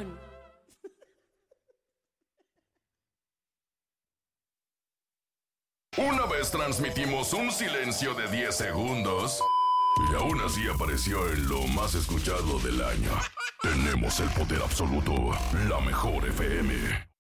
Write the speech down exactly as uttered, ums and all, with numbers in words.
León. Una vez transmitimos un silencio de diez segundos y aún así apareció en lo más escuchado del año. Tenemos el poder absoluto, la mejor F M.